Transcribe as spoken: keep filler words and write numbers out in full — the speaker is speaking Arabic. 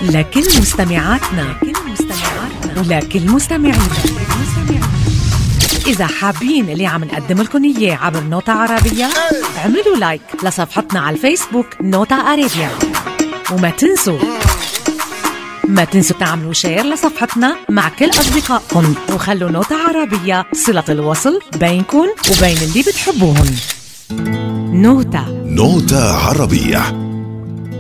لكل مستمعاتنا ولكل مستمعينا. إذا حابين اللي عم نقدم لكم إياه عبر نوتة عربية، اعملوا لايك لصفحتنا على الفيسبوك نوتة عربية، وما تنسوا ما تنسوا تعملوا شير لصفحتنا مع كل أصدقائكم، وخلوا نوتة عربية صلة الوصل بينكم وبين اللي بتحبوهم. نوتة نوتة عربية.